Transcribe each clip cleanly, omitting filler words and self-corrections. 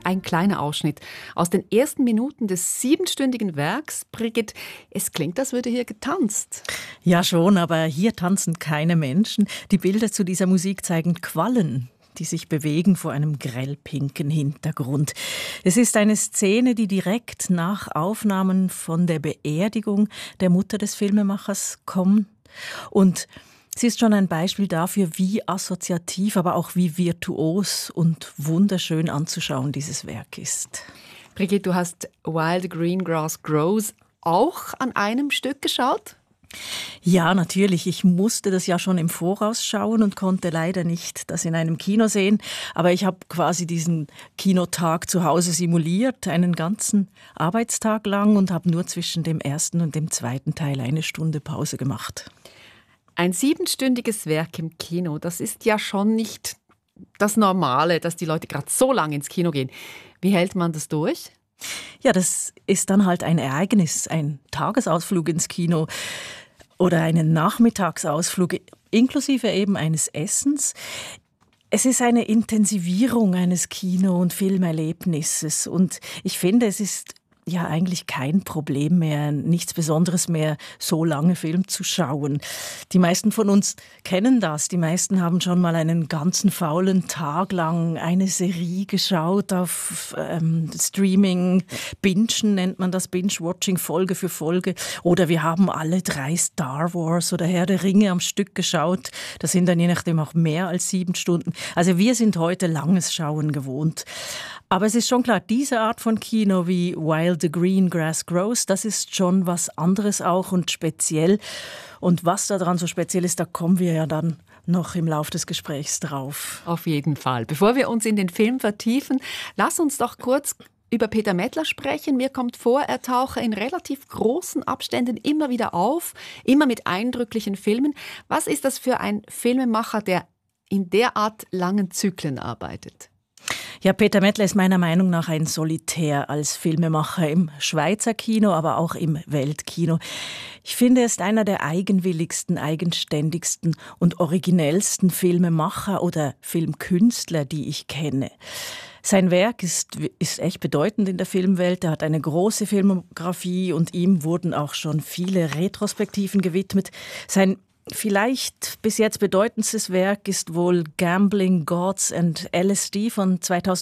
ein kleiner Ausschnitt aus den ersten Minuten des 7-stündigen Werks. Brigitte, es klingt, als würde hier getanzt. Ja schon, aber hier tanzen keine Menschen. Die Bilder zu dieser Musik zeigen Quallen, die sich bewegen vor einem grellpinken Hintergrund. Es ist eine Szene, die direkt nach Aufnahmen von der Beerdigung der Mutter des Filmemachers kommt. Und sie ist schon ein Beispiel dafür, wie assoziativ, aber auch wie virtuos und wunderschön anzuschauen dieses Werk ist. Brigitte, du hast While the Green Grass Grows auch an einem Stück geschaut? Ja, natürlich. Ich musste das ja schon im Voraus schauen und konnte leider nicht das in einem Kino sehen. Aber ich habe quasi diesen Kinotag zu Hause simuliert, einen ganzen Arbeitstag lang, und habe nur zwischen dem ersten und dem zweiten Teil eine Stunde Pause gemacht. Ein 7-stündiges Werk im Kino, das ist ja schon nicht das Normale, dass die Leute gerade so lange ins Kino gehen. Wie hält man das durch? Ja, das ist dann halt ein Ereignis, ein Tagesausflug ins Kino oder einen Nachmittagsausflug, inklusive eben eines Essens. Es ist eine Intensivierung eines Kino- und Filmerlebnisses, und ich finde, es ist ja eigentlich kein Problem mehr, nichts Besonderes mehr, so lange Film zu schauen. Die meisten von uns kennen das. Die meisten haben schon mal einen ganzen faulen Tag lang eine Serie geschaut auf Streaming. Bingen nennt man das, Binge-Watching, Folge für Folge. Oder wir haben alle 3 Star Wars oder Herr der Ringe am Stück geschaut. Das sind dann je nachdem auch mehr als 7 Stunden. Also wir sind heute langes Schauen gewohnt. Aber es ist schon klar, diese Art von Kino wie While the Green Grass Grows, das ist schon was anderes auch und speziell. Und was daran so speziell ist, da kommen wir ja dann noch im Laufe des Gesprächs drauf. Auf jeden Fall. Bevor wir uns in den Film vertiefen, lass uns doch kurz über Peter Mettler sprechen. Mir kommt vor, er tauche in relativ großen Abständen immer wieder auf, immer mit eindrücklichen Filmen. Was ist das für ein Filmemacher, der in derart langen Zyklen arbeitet? Ja, Peter Mettler ist meiner Meinung nach ein Solitär als Filmemacher im Schweizer Kino, aber auch im Weltkino. Ich finde, er ist einer der eigenwilligsten, eigenständigsten und originellsten Filmemacher oder Filmkünstler, die ich kenne. Sein Werk ist echt bedeutend in der Filmwelt. Er hat eine große Filmografie und ihm wurden auch schon viele Retrospektiven gewidmet. Sein vielleicht bis jetzt bedeutendstes Werk ist wohl Gambling, Gods and LSD von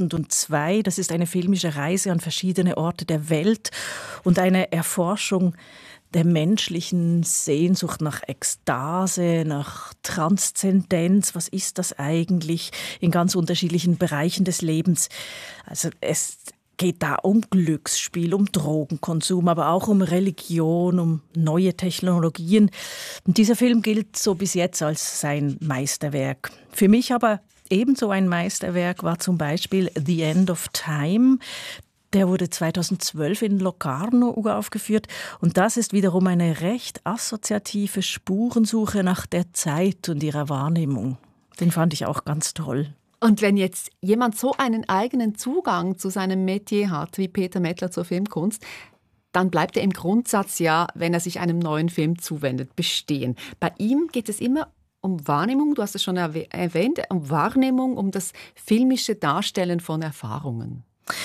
2002. Das ist eine filmische Reise an verschiedene Orte der Welt und eine Erforschung der menschlichen Sehnsucht nach Ekstase, nach Transzendenz. Was ist das eigentlich in ganz unterschiedlichen Bereichen des Lebens? Also es geht da um Glücksspiel, um Drogenkonsum, aber auch um Religion, um neue Technologien. Und dieser Film gilt so bis jetzt als sein Meisterwerk. Für mich aber ebenso ein Meisterwerk war zum Beispiel The End of Time. Der wurde 2012 in Locarno aufgeführt. Und das ist wiederum eine recht assoziative Spurensuche nach der Zeit und ihrer Wahrnehmung. Den fand ich auch ganz toll. Und wenn jetzt jemand so einen eigenen Zugang zu seinem Metier hat, wie Peter Mettler zur Filmkunst, dann bleibt er im Grundsatz ja, wenn er sich einem neuen Film zuwendet, bestehen. Bei ihm geht es immer um Wahrnehmung, du hast es schon erwähnt, um Wahrnehmung, um das filmische Darstellen von Erfahrungen.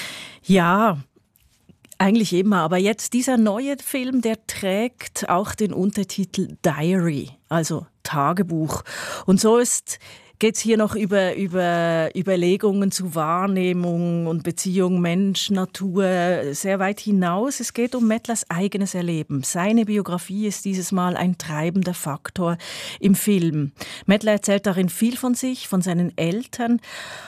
Ja, eigentlich immer. Aber jetzt dieser neue Film, der trägt auch den Untertitel Diary, also Tagebuch. Und so geht es hier noch über Überlegungen zu Wahrnehmung und Beziehung Mensch, Natur sehr weit hinaus. Es geht um Mettlers eigenes Erleben. Seine Biografie ist dieses Mal ein treibender Faktor im Film. Mettler erzählt darin viel von sich, von seinen Eltern.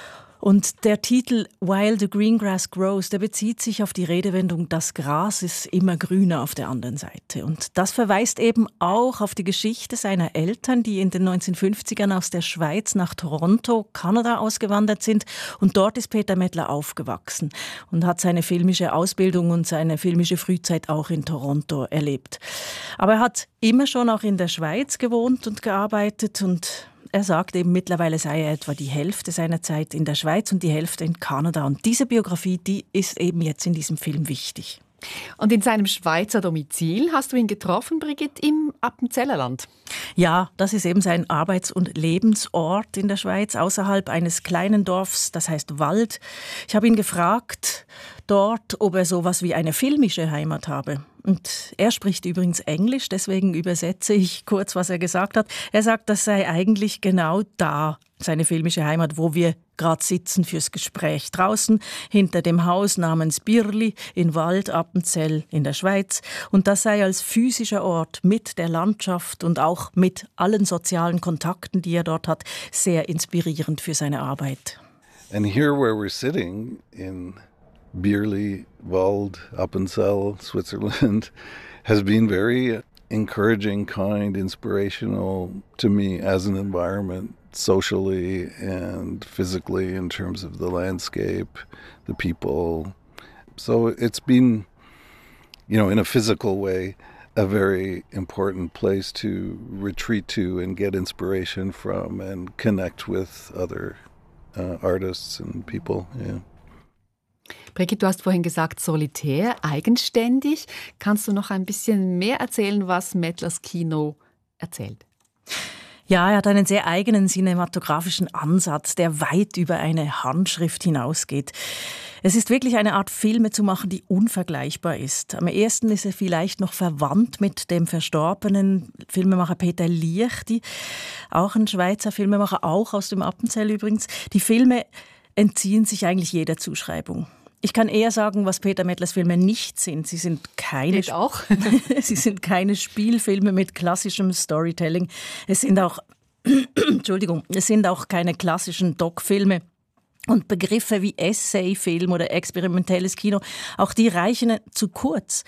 Und der Titel While the Green Grass Grows, der bezieht sich auf die Redewendung, das Gras ist immer grüner auf der anderen Seite. Und das verweist eben auch auf die Geschichte seiner Eltern, die in den 1950ern aus der Schweiz nach Toronto, Kanada ausgewandert sind. Und dort ist Peter Mettler aufgewachsen und hat seine filmische Ausbildung und seine filmische Frühzeit auch in Toronto erlebt. Aber er hat immer schon auch in der Schweiz gewohnt und gearbeitet, und er sagt eben, mittlerweile sei er etwa die Hälfte seiner Zeit in der Schweiz und die Hälfte in Kanada. Und diese Biografie, die ist eben jetzt in diesem Film wichtig. Und in seinem Schweizer Domizil hast du ihn getroffen, Brigitte, im Appenzellerland. Ja, das ist eben sein Arbeits- und Lebensort in der Schweiz, außerhalb eines kleinen Dorfs, das heißt Wald. Ich habe ihn gefragt dort, ob er sowas wie eine filmische Heimat habe. Und er spricht übrigens Englisch, deswegen übersetze ich kurz, was er gesagt hat. Er sagt, das sei eigentlich genau da, seine filmische Heimat, wo wir gerade sitzen fürs Gespräch. Draußen hinter dem Haus namens Birli in Wald, Appenzell in der Schweiz. Und das sei als physischer Ort mit der Landschaft und auch mit allen sozialen Kontakten, die er dort hat, sehr inspirierend für seine Arbeit. And here where we're sitting in Birli, Wald, Appenzell, Switzerland, has been very encouraging, kind, inspirational to me as an environment, socially and physically, in terms of the landscape, the people. So it's been, in a physical way, a very important place to retreat to and get inspiration from and connect with other artists and people. Yeah. Brigitte, du hast vorhin gesagt, solitär, eigenständig. Kannst du noch ein bisschen mehr erzählen, was Mettlers Kino erzählt? Ja, er hat einen sehr eigenen cinematografischen Ansatz, der weit über eine Handschrift hinausgeht. Es ist wirklich eine Art, Filme zu machen, die unvergleichbar ist. Am ehesten ist er vielleicht noch verwandt mit dem verstorbenen Filmemacher Peter Liechti, auch ein Schweizer Filmemacher, auch aus dem Appenzell übrigens. Die Filme entziehen sich eigentlich jeder Zuschreibung. Ich kann eher sagen, was Peter Mettlers Filme nicht sind. Sie sind keine Sie sind keine Spielfilme mit klassischem Storytelling. Es sind auch keine klassischen Doc-Filme. Und Begriffe wie Essay-Film oder experimentelles Kino, auch die reichen zu kurz.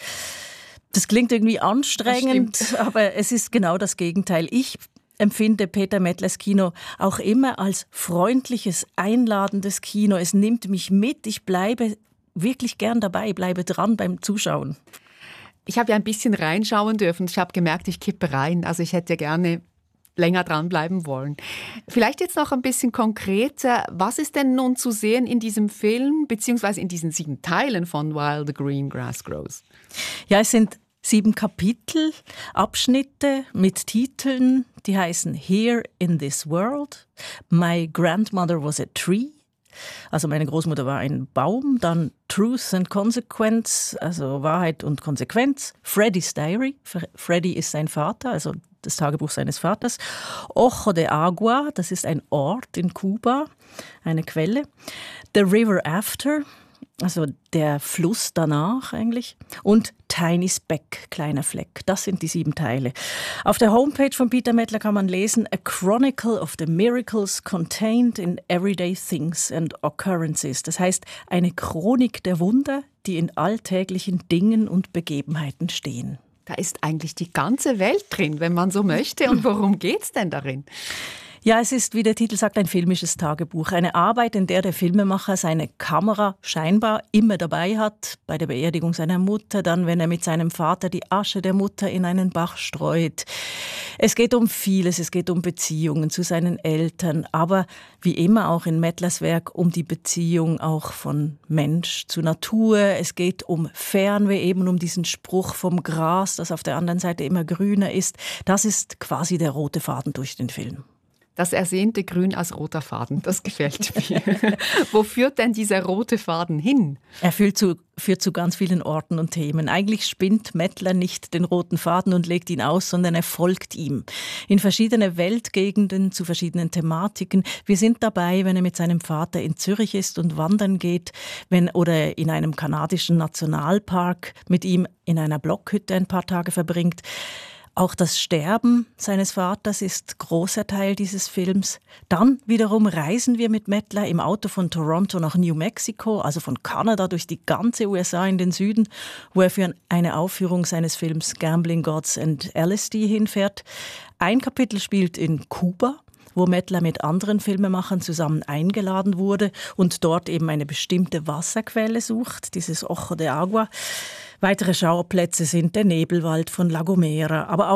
Das klingt irgendwie anstrengend, aber es ist genau das Gegenteil. Ich empfinde Peter Mettlers Kino auch immer als freundliches, einladendes Kino. Es nimmt mich mit, ich bleibe wirklich gern dabei, bleibe dran beim Zuschauen. Ich habe ja ein bisschen reinschauen dürfen. Ich habe gemerkt, ich kippe rein. Also ich hätte gerne länger dranbleiben wollen. Vielleicht jetzt noch ein bisschen konkreter. Was ist denn nun zu sehen in diesem Film, beziehungsweise in diesen 7 Teilen von While the Green Grass Grows? Ja, es sind 7 Kapitel, Abschnitte mit Titeln, die heißen Here in this World, My Grandmother was a Tree, also meine Großmutter war ein Baum, dann Truth and Consequence, also Wahrheit und Konsequenz, Freddy's Diary, Freddy ist sein Vater, also das Tagebuch seines Vaters, Ojo de Agua, das ist ein Ort in Kuba, eine Quelle, The River After, also der Fluss danach eigentlich. Und Tiny Speck, kleiner Fleck. Das sind die 7 Teile. Auf der Homepage von Peter Mettler kann man lesen: A Chronicle of the Miracles contained in everyday things and occurrences. Das heißt, eine Chronik der Wunder, die in alltäglichen Dingen und Begebenheiten stehen. Da ist eigentlich die ganze Welt drin, wenn man so möchte. Und worum geht's denn darin? Ja, es ist, wie der Titel sagt, ein filmisches Tagebuch. Eine Arbeit, in der der Filmemacher seine Kamera scheinbar immer dabei hat. Bei der Beerdigung seiner Mutter, dann, wenn er mit seinem Vater die Asche der Mutter in einen Bach streut. Es geht um vieles. Es geht um Beziehungen zu seinen Eltern. Aber wie immer auch in Mettlers Werk um die Beziehung auch von Mensch zu Natur. Es geht um Fernweh, eben um diesen Spruch vom Gras, das auf der anderen Seite immer grüner ist. Das ist quasi der rote Faden durch den Film. Das ersehnte Grün als roter Faden, das gefällt mir. Wo führt denn dieser rote Faden hin? Er führt zu ganz vielen Orten und Themen. Eigentlich spinnt Mettler nicht den roten Faden und legt ihn aus, sondern er folgt ihm. In verschiedene Weltgegenden, zu verschiedenen Thematiken. Wir sind dabei, wenn er mit seinem Vater in Zürich ist und wandern geht, oder in einem kanadischen Nationalpark mit ihm in einer Blockhütte ein paar Tage verbringt. Auch das Sterben seines Vaters ist großer Teil dieses Films. Dann wiederum reisen wir mit Mettler im Auto von Toronto nach New Mexico, also von Kanada durch die ganze USA in den Süden, wo er für eine Aufführung seines Films Gambling Gods and LSD hinfährt. Ein Kapitel spielt in Kuba, wo Mettler mit anderen Filmemachern zusammen eingeladen wurde und dort eben eine bestimmte Wasserquelle sucht, dieses Ojo de Agua. Weitere Schauplätze sind der Nebelwald von La Gomera, aber auch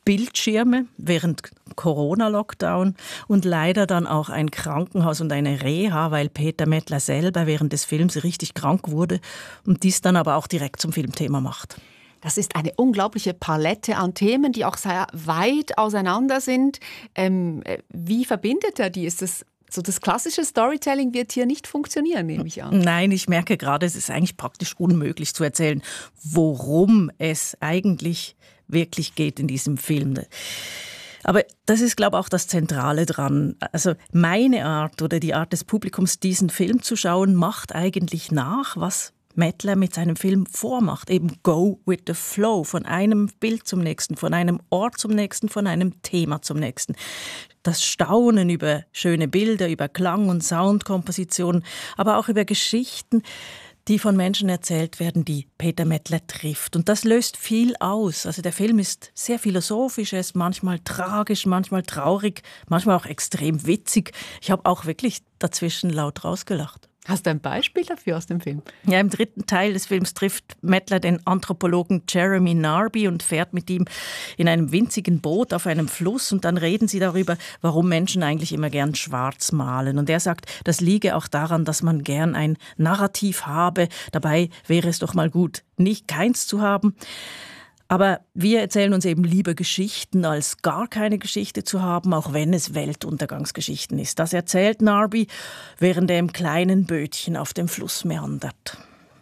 Bildschirme während Corona-Lockdown und leider dann auch ein Krankenhaus und eine Reha, weil Peter Mettler selber während des Films richtig krank wurde und dies dann aber auch direkt zum Filmthema macht. Das ist eine unglaubliche Palette an Themen, die auch sehr weit auseinander sind. Wie verbindet er die? Ist das so, das klassische Storytelling wird hier nicht funktionieren, nehme ich an. Nein, ich merke gerade, es ist eigentlich praktisch unmöglich zu erzählen, worum es eigentlich wirklich geht in diesem Film. Aber das ist, glaube ich, auch das Zentrale dran. Also meine Art oder die Art des Publikums, diesen Film zu schauen, macht eigentlich nach, was Mettler mit seinem Film vormacht. Eben go with the flow, von einem Bild zum nächsten, von einem Ort zum nächsten, von einem Thema zum nächsten. Das Staunen über schöne Bilder, über Klang- und Soundkompositionen, aber auch über Geschichten, die von Menschen erzählt werden, die Peter Mettler trifft. Und das löst viel aus. Also der Film ist sehr philosophisch, er ist manchmal tragisch, manchmal traurig, manchmal auch extrem witzig. Ich habe auch wirklich dazwischen laut rausgelacht. Hast du ein Beispiel dafür aus dem Film? Ja, im dritten Teil des Films trifft Mettler den Anthropologen Jeremy Narby und fährt mit ihm in einem winzigen Boot auf einem Fluss und dann reden sie darüber, warum Menschen eigentlich immer gern schwarz malen. Und er sagt, das liege auch daran, dass man gern ein Narrativ habe. Dabei wäre es doch mal gut, nicht keins zu haben. Aber wir erzählen uns eben lieber Geschichten, als gar keine Geschichte zu haben, auch wenn es Weltuntergangsgeschichten ist. Das erzählt Narby, während er im kleinen Bötchen auf dem Fluss meandert.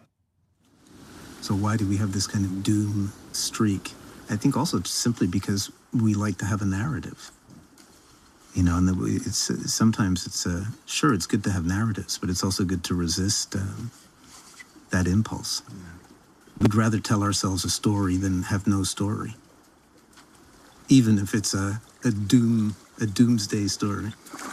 So why do we have this kind of doom streak? I think also simply because we like to have a narrative. You know, and sometimes it's sure it's good to have narratives, but it's also good to resist that impulse. We'd rather tell ourselves a story than have no story, even if it's a doomsday story.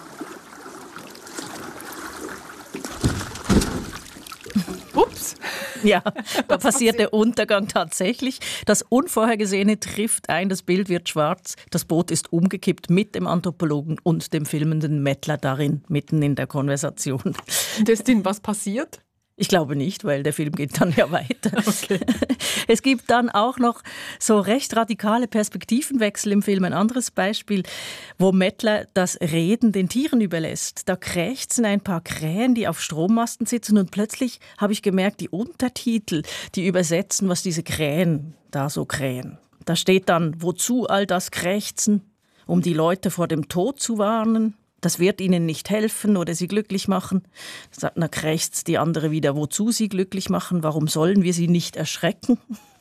Ups! Ja, da passiert der Untergang tatsächlich. Das Unvorhergesehene trifft ein, das Bild wird schwarz, das Boot ist umgekippt mit dem Anthropologen und dem filmenden Mettler darin, mitten in der Konversation. Destin, was passiert? Ich glaube nicht, weil der Film geht dann ja weiter. Okay. Es gibt dann auch noch so recht radikale Perspektivenwechsel im Film. Ein anderes Beispiel, wo Mettler das Reden den Tieren überlässt. Da krächzen ein paar Krähen, die auf Strommasten sitzen und plötzlich habe ich gemerkt, die Untertitel, die übersetzen, was diese Krähen da so krähen. Da steht dann, wozu all das Krächzen, um die Leute vor dem Tod zu warnen. Das wird ihnen nicht helfen oder sie glücklich machen. Dann krächzt die andere wieder, wozu sie glücklich machen, warum sollen wir sie nicht erschrecken?